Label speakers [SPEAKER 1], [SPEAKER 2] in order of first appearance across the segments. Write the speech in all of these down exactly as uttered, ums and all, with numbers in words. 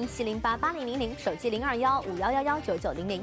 [SPEAKER 1] 七零八八零零零，手机零二幺五幺幺幺九九零零。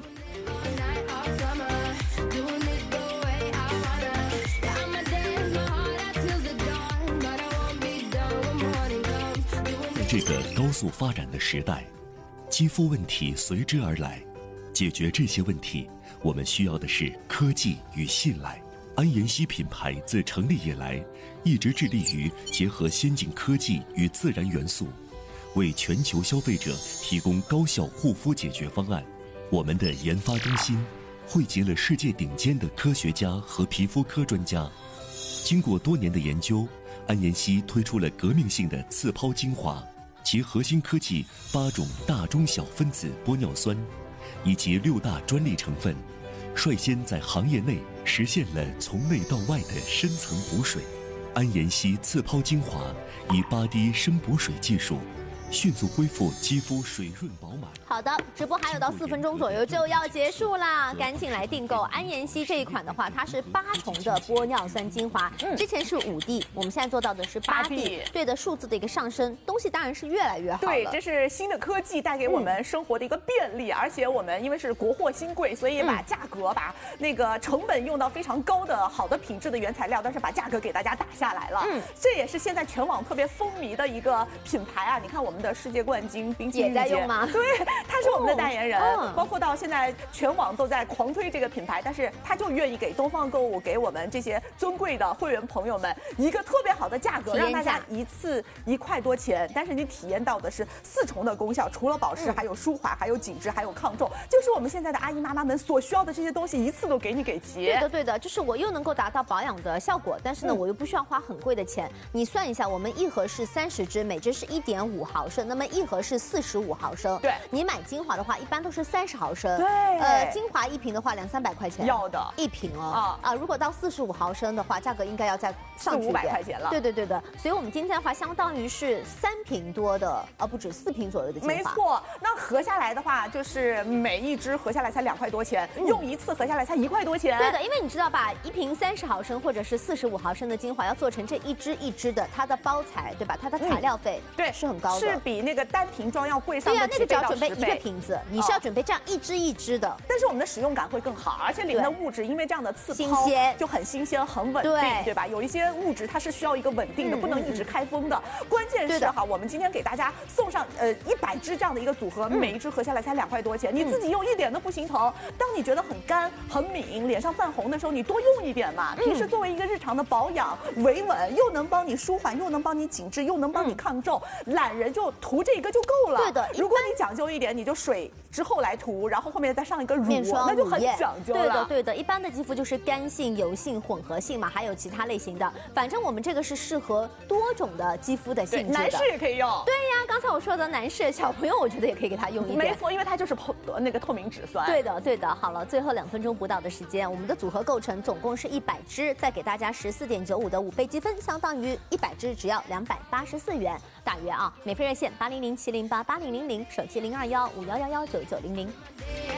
[SPEAKER 2] 这个高速发展的时代，肌肤问题随之而来。解决这些问题，我们需要的是科技与信赖。安妍希品牌自成立以来，一直致力于结合先进科技与自然元素，为全球消费者提供高效护肤解决方案。我们的研发中心汇集了世界顶尖的科学家和皮肤科专家，经过多年的研究，安妍希推出了革命性的刺抛精华。其核心科技八种大中小分子玻尿酸，以及六大专利成分，率先在行业内实现了从内到外的深层补水。安妍希刺抛精华以八滴深补水技术，迅速恢复肌肤水润饱满。
[SPEAKER 1] 好的，直播还有到四分钟左右就要结束啦，赶紧来订购安妍希这一款的话，它是八重的玻尿酸精华，嗯、之前是五滴，我们现在做到的是八滴，对的，数字的一个上升，东西当然是越来越好了。
[SPEAKER 3] 对，这是新的科技带给我们生活的一个便利，嗯、而且我们因为是国货新贵，所以把价格、嗯、把那个成本用到非常高的好的品质的原材料，但是把价格给大家打下来了。嗯，这也是现在全网特别风靡的一个品牌啊！你看我们的世界冠军冰淇淋
[SPEAKER 1] 也在用吗？
[SPEAKER 3] 对。他是我们的代言人，哦、包括到现在全网都在狂推这个品牌，但是他就愿意给东方购物给我们这些尊贵的会员朋友们一个特别好的价格，让大家一次一块多钱，但是你体验到的是四重的功效，除了保湿，还有舒缓，还有紧致，还有抗皱，就是我们现在的阿姨妈妈们所需要的这些东西，一次都给你给齐。
[SPEAKER 1] 对的，对的，就是我又能够达到保养的效果，但是呢，嗯、我又不需要花很贵的钱。你算一下，我们一盒是三十支，每支是一点五毫升，那么一盒是四十五毫升。
[SPEAKER 3] 对，
[SPEAKER 1] 你买精华的话，一般都是三十毫升。
[SPEAKER 3] 对，
[SPEAKER 1] 呃，精华一瓶的话，两三百块钱。
[SPEAKER 3] 要的，
[SPEAKER 1] 一瓶哦。啊啊，如果到四十五毫升的话，价格应该要再上去一点，四五百
[SPEAKER 3] 块钱了。
[SPEAKER 1] 对对对的，所以我们今天的话，相当于是三瓶多的，呃，不止四瓶左右的精华。
[SPEAKER 3] 没错，那合下来的话，就是每一支合下来才两块多钱，嗯、用一次合下来才一块多钱。
[SPEAKER 1] 对的，因为你知道吧，一瓶三十毫升或者是四十五毫升的精华，要做成这一支一支的，它的包材对吧？它的材料费、嗯、
[SPEAKER 3] 对
[SPEAKER 1] 是很高的，
[SPEAKER 3] 是比那个单瓶装要贵上
[SPEAKER 1] 对呀、啊，那个只要准备
[SPEAKER 3] 一
[SPEAKER 1] 个瓶子，你是要准备这样一支一支的，
[SPEAKER 3] 但是我们的使用感会更好，而且里面的物质因为这样的刺抛就很新鲜、很稳定，对, 对吧？有一些物质它是需要一个稳定的，嗯、不能一直开封的。关键是哈，我们今天给大家送上呃一百支这样的一个组合，嗯、每一支合下来才两块多钱，你自己用一点都不心疼。当你觉得很干、很敏，脸上泛红的时候，你多用一点嘛。平时作为一个日常的保养，维稳又能帮你舒缓，又能帮你紧致，又能帮你抗皱，懒人就涂这个就够了。
[SPEAKER 1] 对的，
[SPEAKER 3] 如果你讲究一点，你就水之后来涂，然后后面再上一个乳，那就很讲究了。
[SPEAKER 1] 对的，对的，一般的肌肤就是干性、油性、混合性嘛，还有其他类型的。反正我们这个是适合多种的肌肤的性质的，
[SPEAKER 3] 男士也可以用。
[SPEAKER 1] 对呀，刚才我说的男士、小朋友，我觉得也可以给他用一点。
[SPEAKER 3] 没错，因为它就是透那个透明质酸。
[SPEAKER 1] 对的，对的。好了，最后两分钟不到的时间，我们的组合构成总共是一百支，再给大家十四点九五的五倍积分，相当于一百支只要两百八十四元，大约啊。免费热线八零零七零八八零零零，手机零二幺五幺幺幺九九零零。